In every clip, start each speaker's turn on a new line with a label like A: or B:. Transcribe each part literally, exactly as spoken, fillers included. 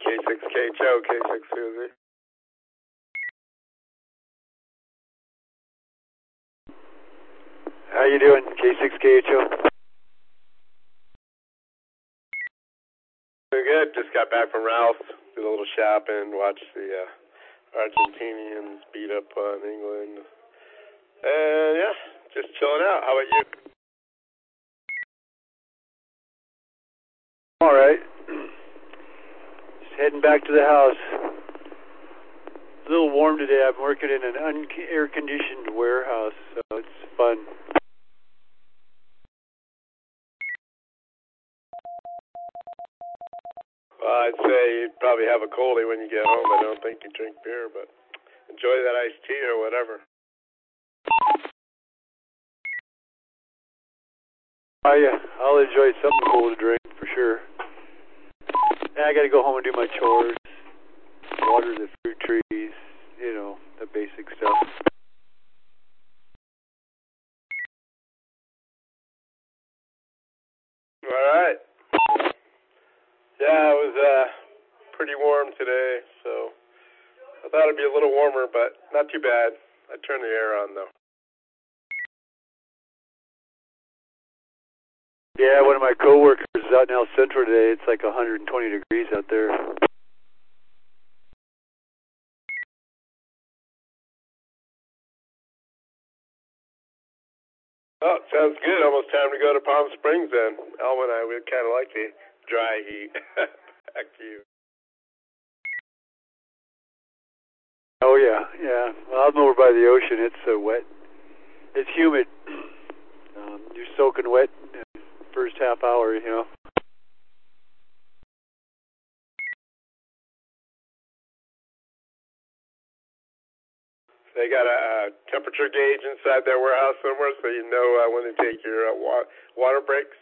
A: K six K H O, K six Susie.
B: How you doing, K six K H O?
A: Doing good. Just got back from Ralph's. Did a little shopping, watched the uh, Argentinians beat up on England. And, yeah, just chilling out. How about you?
B: All right. Just heading back to the house. It's a little warm today. I'm working in an un-air-conditioned warehouse, so it's fun.
A: Well, I'd say you'd probably have a coldie when you get home. I don't think you drink beer, but enjoy that iced tea or whatever.
B: Oh, yeah. I'll enjoy something cool to drink, for sure. Yeah, I got to go home and do my chores, water the fruit trees, you know, the basic stuff.
A: All right. Yeah, it was uh, pretty warm today, so I thought it'd be a little warmer, but not too bad. I turned the air on, though.
B: Yeah, one of my coworkers is out in El Centro today. It's like one hundred twenty degrees out there.
A: Oh, sounds good. Almost time to go to Palm Springs then. Elma and I, we'd kind of like the dry heat. Back to you.
B: Oh, yeah, yeah. Well, I'm over by the ocean. It's so wet. It's humid. Um, you're soaking wet in the first half hour, you know.
A: They got a, a temperature gauge inside their warehouse somewhere, so you know uh, when to take your uh, wa- water breaks.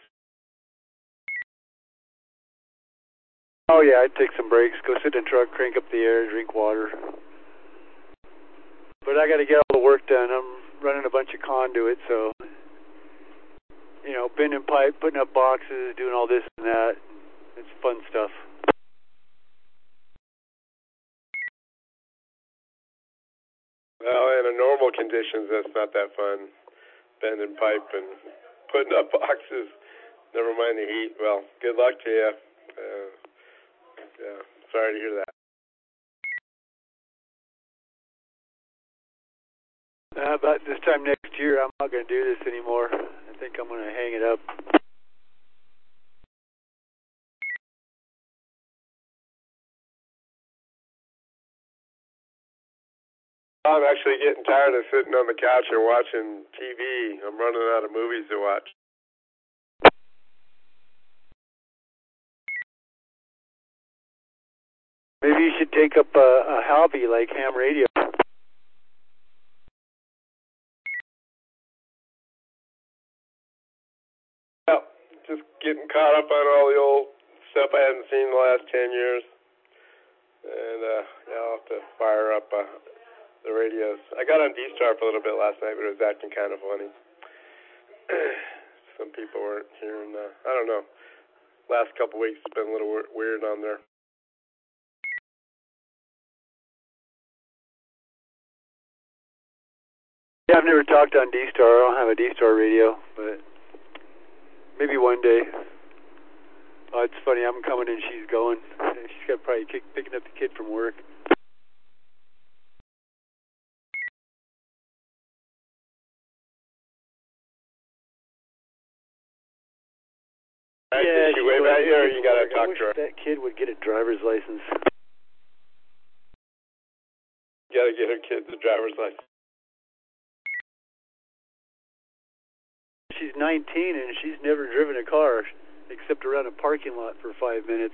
B: Oh, yeah, I'd take some breaks, go sit in the truck, crank up the air, drink water. But I got to get all the work done. I'm running a bunch of conduit, so, you know, bending pipe, putting up boxes, doing all this and that. It's fun stuff.
A: Well, in a normal conditions, that's not that fun. Bending pipe and putting up boxes. Never mind the heat. Well, good luck to you. Uh, yeah, sorry to hear that.
B: Uh, about this time next year, I'm not going to do this anymore. I think I'm going to hang it up.
A: I'm actually getting tired of sitting on the couch and watching T V. I'm running out of movies to watch.
B: Maybe you should take up a, a hobby like ham radio.
A: Well, just getting caught up on all the old stuff I hadn't seen in the last ten years. And, uh, yeah, I'll have to fire up uh, the radios. I got on D-Star for a little bit last night, but it was acting kind of funny. Some people weren't hearing, uh, I don't know. Last couple weeks it's been a little weird on there.
B: Yeah, I've never talked on D-Star. I don't have a D-Star radio, but maybe one day. Oh, it's funny. I'm coming and she's going. She's got probably kick, picking up the kid from work.
A: Right,
B: yeah,
A: did she wave at you, or you got to talk
B: I wish
A: to her?
B: that kid would get a driver's license.
A: You got to get her kid the driver's license.
B: She's nineteen and she's never driven a car except around a parking lot for five minutes.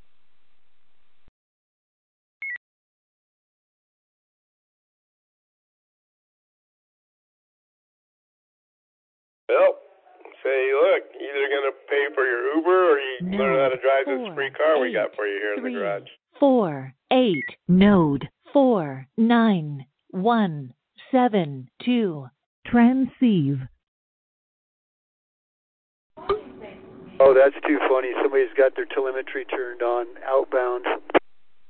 A: Well, say, look, either going to pay for your Uber or you
C: Node
A: learn how to drive
C: four,
A: this free car we
C: eight,
A: got for you here
C: three,
A: in the garage.
C: Four, eight, node, four, nine, one, seven, two, transceive.
B: Oh, that's too funny. Somebody's got their telemetry turned on outbound.